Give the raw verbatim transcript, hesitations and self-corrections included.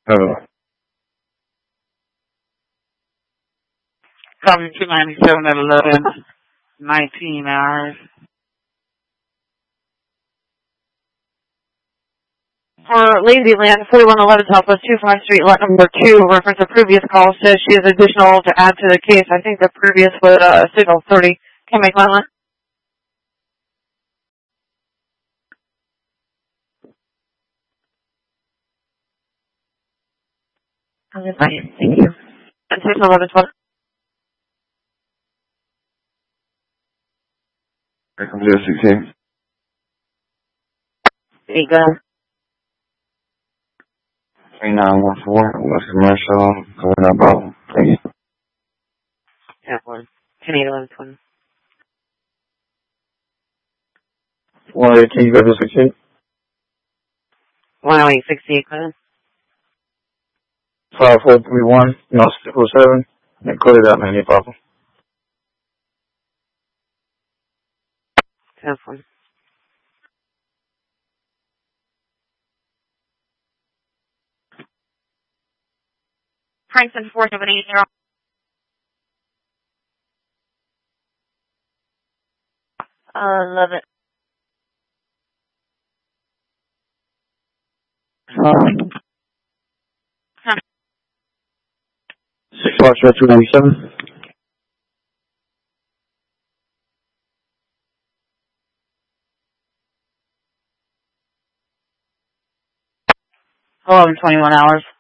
Oh. Copy two ninety-seven at eleven nineteen hours. For Lazyland, forty-one eleven Southwest two five Street, lot number two, reference a previous call, says she has additional to add to the case. I think the previous was uh, signal thirty. Can I make my line? Okay, fine. Thank you. And six eleven twelve. Welcome to sixteen. There you go. three nine one four, West Commercial, going up out. Thank you. Yeah, one. ten eight eleven twenty. one eighteen, go to sixteen. one oh eight sixty-eight, go ahead. five four three one, no, six oh seven. And clear it out, man, no problem. ten one. Franklin four seven eight zero. Uh, love it. Um, Huh. six Foxtrot two ninety-seven. eleven twenty-one hours.